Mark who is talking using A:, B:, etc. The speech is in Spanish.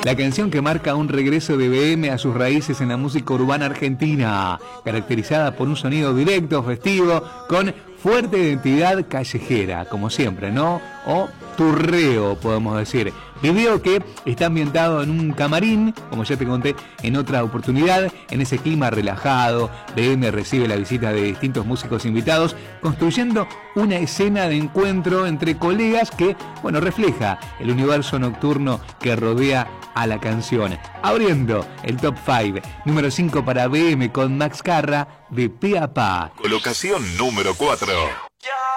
A: La canción que marca un regreso de BM a sus raíces en la música urbana argentina, caracterizada por un sonido directo, festivo, con fuerte identidad callejera, como siempre, ¿no? O turreo, podemos decir. Video que está ambientado en un camarín, como ya te conté en otra oportunidad, en ese clima relajado. BM recibe la visita de distintos músicos invitados, construyendo una escena de encuentro entre colegas que, bueno, refleja el universo nocturno que rodea a la canción. Abriendo el top 5, número 5 para BM con Max Carra, de Pe a Pa.
B: Colocación número 4.